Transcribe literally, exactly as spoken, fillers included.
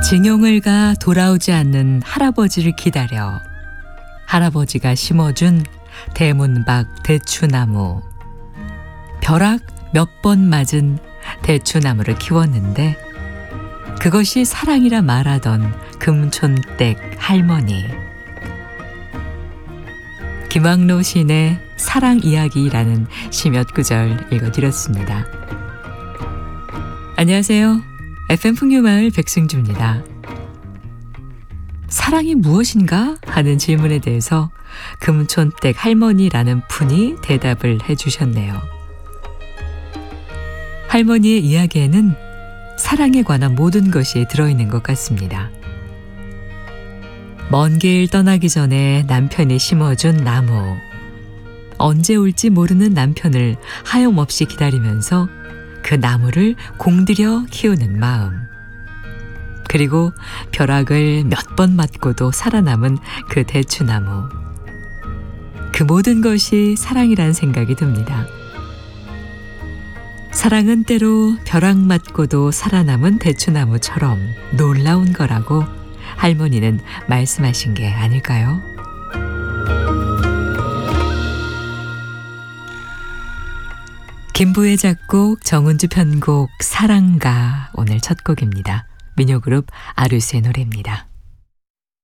징용을 가 돌아오지 않는 할아버지를 기다려 할아버지가 심어준 대문 밖 대추나무. 벼락 몇 번 맞은 대추나무를 키웠는데 그것이 사랑이라 말하던 금촌댁 할머니. 김학로 시인의 사랑 이야기라는 시 몇 구절 읽어드렸습니다. 안녕하세요. 에프엠 풍류마을 백승주입니다. 사랑이 무엇인가 하는 질문에 대해서 금촌댁 할머니라는 분이 대답을 해주셨네요. 할머니의 이야기에는 사랑에 관한 모든 것이 들어있는 것 같습니다. 먼 길 떠나기 전에 남편이 심어준 나무. 언제 올지 모르는 남편을 하염없이 기다리면서 그 나무를 공들여 키우는 마음. 그리고 벼락을 몇 번 맞고도 살아남은 그 대추나무. 그 모든 것이 사랑이란 생각이 듭니다. 사랑은 때로 벼락 맞고도 살아남은 대추나무처럼 놀라운 거라고 할머니는 말씀하신 게 아닐까요? 김부의 작곡, 정은주 편곡 사랑가 오늘 첫 곡입니다. 민요그룹 아르스의 노래입니다.